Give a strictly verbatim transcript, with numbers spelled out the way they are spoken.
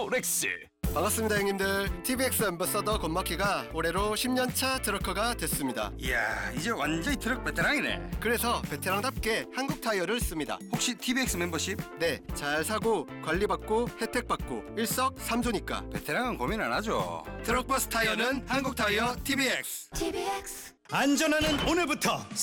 렉스. 반갑습니다 형님들. 티비엑스 앰버서더 권마키가 올해로 십 년 차 트럭커가 됐습니다. 이야, 이제 완전히 트럭 베테랑이네. 그래서 베테랑답게 한국 타이어를 씁니다. 혹시 티비엑스 멤버십? 네, 잘 사고 관리받고 혜택받고 일석삼조니까 베테랑은 고민 안 하죠. 트럭버스 타이어는 한국 타이어 티비엑스. 티비엑스 안전하는 오늘부터